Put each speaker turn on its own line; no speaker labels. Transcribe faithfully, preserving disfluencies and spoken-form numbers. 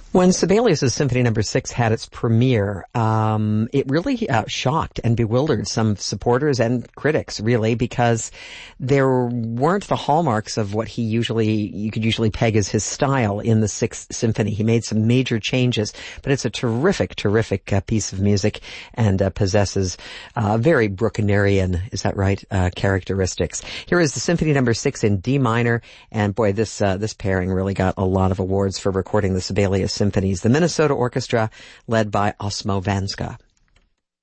When Sibelius' Symphony Number Six had its premiere, um, it really uh, shocked and bewildered some supporters and critics, really, because there weren't the hallmarks of what he usually, you could usually peg as his style in the Sixth Symphony. He made some major changes, but it's a terrific, terrific uh, piece of music and uh, possesses uh, very Brucknerian, is that right, uh, characteristics. Here is the Symphony Number Six in D minor, and boy, this uh, this pairing really got a lot of awards for recording the Sibelius symphonies. The Minnesota Orchestra, led by Osmo Vanska.